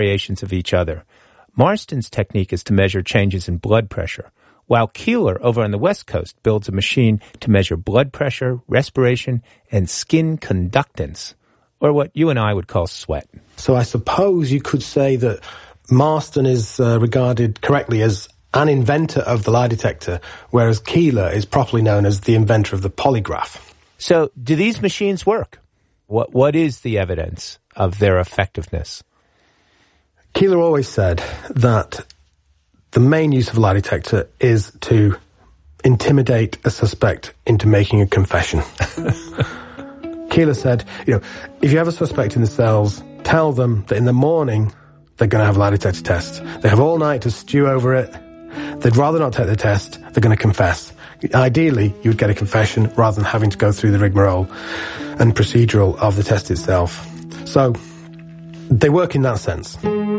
variations of each other. Marston's technique is to measure changes in blood pressure, while Keeler, over on the West Coast, builds a machine to measure blood pressure, respiration, and skin conductance, or what you and I would call sweat. So I suppose you could say that Marston is regarded correctly as an inventor of the lie detector, whereas Keeler is properly known as the inventor of the polygraph. So do these machines work? What is the evidence of their effectiveness? Keeler always said that the main use of a lie detector is to intimidate a suspect into making a confession. Keeler said, if you have a suspect in the cells, tell them that in the morning they're going to have a lie detector test. They have all night to stew over it. They'd rather not take the test. They're going to confess. Ideally, you would get a confession rather than having to go through the rigmarole and procedural of the test itself. So they work in that sense.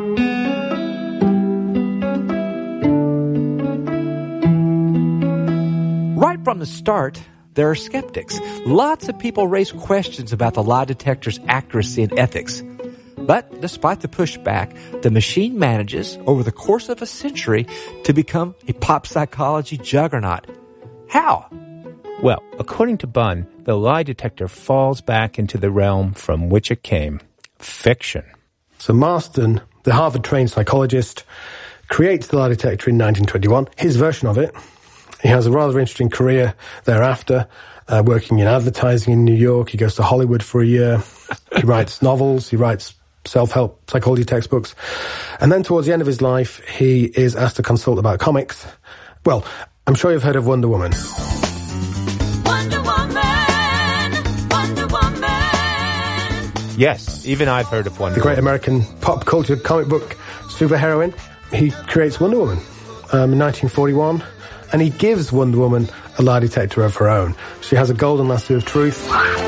Right from the start, there are skeptics. Lots of people raise questions about the lie detector's accuracy and ethics. But despite the pushback, the machine manages, over the course of a century, to become a pop psychology juggernaut. How? Well, according to Bunn, the lie detector falls back into the realm from which it came, fiction. So Marston, the Harvard-trained psychologist, creates the lie detector in 1921, his version of it. He has a rather interesting career thereafter, working in advertising in New York. He goes to Hollywood for a year. He writes novels. He writes self-help psychology textbooks. And then towards the end of his life, he is asked to consult about comics. Well, I'm sure you've heard of Wonder Woman. Wonder Woman, Wonder Woman. Yes, even I've heard of Wonder Woman. The great American pop culture comic book superheroine. He creates Wonder Woman in 1941. And he gives Wonder Woman a lie detector of her own. She has a golden lasso of truth.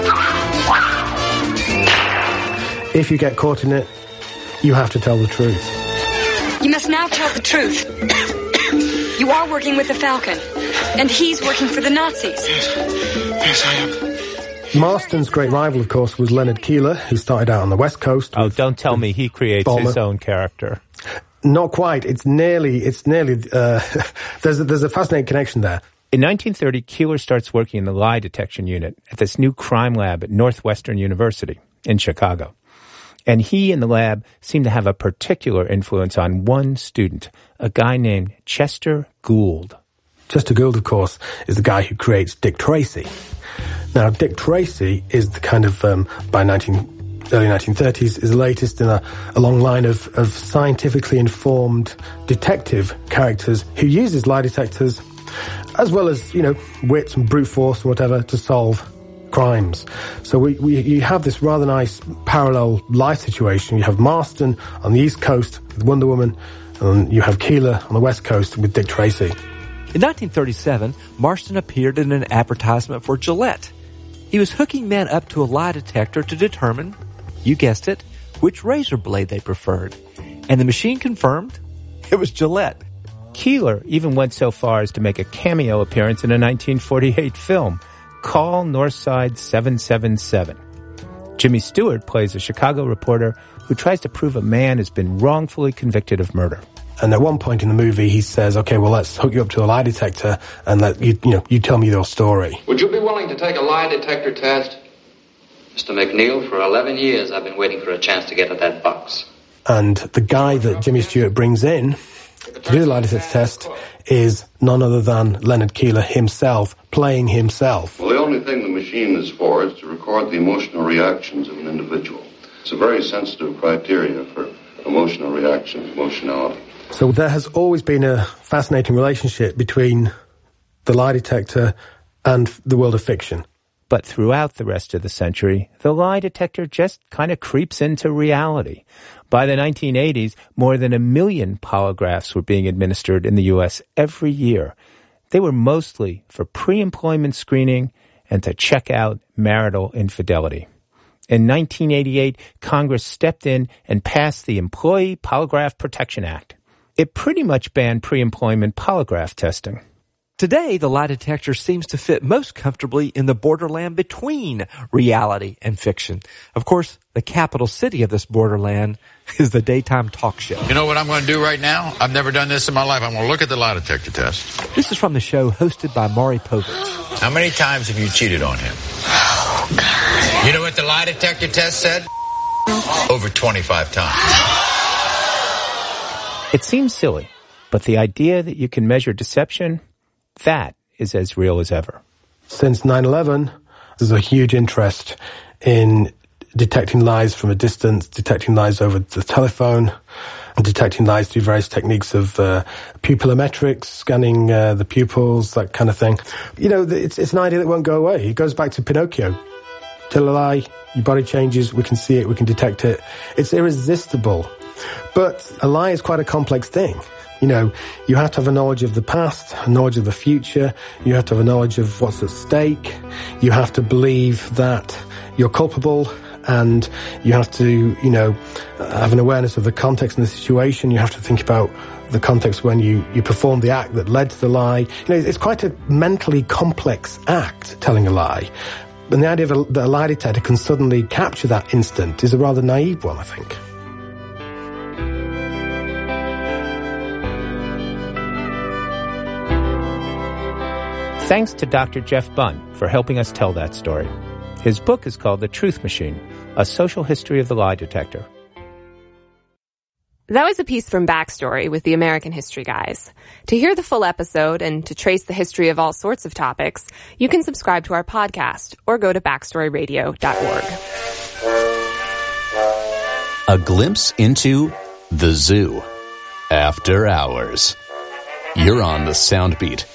If you get caught in it, you have to tell the truth. You must now tell the truth. You are working with the Falcon, and he's working for the Nazis. Yes, I am. Marston's great rival, of course, was Leonard Keeler, who started out on the West Coast. Oh, don't tell me he creates bomber. His own character. Not quite. It's nearly, there's a fascinating connection there. In 1930, Keeler starts working in the lie detection unit at this new crime lab at Northwestern University in Chicago. And he and the lab seem to have a particular influence on one student, a guy named Chester Gould. Chester Gould, of course, is the guy who creates Dick Tracy. Now, Dick Tracy is the kind of, by early 1930s, is the latest in a long line of scientifically informed detective characters who uses lie detectors as well as, wits and brute force and whatever to solve crimes. So you have this rather nice parallel life situation. You have Marston on the East Coast with Wonder Woman, and you have Keeler on the West Coast with Dick Tracy. In 1937, Marston appeared in an advertisement for Gillette. He was hooking men up to a lie detector to determine, you guessed it, which razor blade they preferred. And the machine confirmed it was Gillette. Keeler even went so far as to make a cameo appearance in a 1948 film, Call Northside 777. Jimmy Stewart plays a Chicago reporter who tries to prove a man has been wrongfully convicted of murder. And at one point in the movie, he says, okay, well, let's hook you up to a lie detector and you tell me your story. Would you be willing to take a lie detector test? Mr. McNeil, for 11 years, I've been waiting for a chance to get at that box. And the guy that Jimmy Stewart brings in to do the lie detector test is none other than Leonard Keeler himself, playing himself. Well, the only thing the machine is for is to record the emotional reactions of an individual. It's a very sensitive criteria for emotional reaction, emotionality. So there has always been a fascinating relationship between the lie detector and the world of fiction. But throughout the rest of the century, the lie detector just kind of creeps into reality. By the 1980s, more than 1 million polygraphs were being administered in the U.S. every year. They were mostly for pre-employment screening and to check out marital infidelity. In 1988, Congress stepped in and passed the Employee Polygraph Protection Act. It pretty much banned pre-employment polygraph testing. Today, the lie detector seems to fit most comfortably in the borderland between reality and fiction. Of course, the capital city of this borderland is the daytime talk show. You know what I'm going to do right now? I've never done this in my life. I'm going to look at the lie detector test. This is from the show hosted by Maury Povich. How many times have you cheated on him? Oh, God. You know what the lie detector test said? Over 25 times. It seems silly, but the idea that you can measure deception, that is as real as ever. Since 9/11, there's a huge interest in detecting lies from a distance, detecting lies over the telephone, and detecting lies through various techniques of pupillometrics, scanning the pupils, that kind of thing. You know, it's an idea that won't go away. It goes back to Pinocchio. Tell a lie, your body changes, we can see it, we can detect it. It's irresistible. But a lie is quite a complex thing. You know, you have to have a knowledge of the past, a knowledge of the future. You have to have a knowledge of what's at stake. You have to believe that you're culpable, and you have to, you know, have an awareness of the context and the situation. You have to think about the context when you perform the act that led to the lie. You know, it's quite a mentally complex act, telling a lie. And the idea that a lie detector can suddenly capture that instant is a rather naive one, I think. Thanks to Dr. Jeff Bunn for helping us tell that story. His book is called The Truth Machine, A Social History of the Lie Detector. That was a piece from Backstory with the American History Guys. To hear the full episode and to trace the history of all sorts of topics, you can subscribe to our podcast or go to backstoryradio.org. A glimpse into the zoo. After hours. You're on the Soundbeat.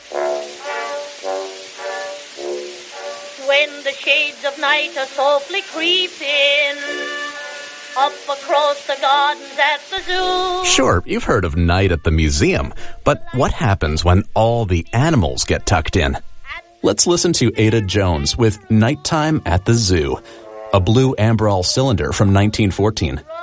When the shades of night are softly creeping up across the gardens at the zoo. Sure, you've heard of night at the museum, but what happens when all the animals get tucked in? Let's listen to Ada Jones with Nighttime at the Zoo, a blue Amberol cylinder from 1914.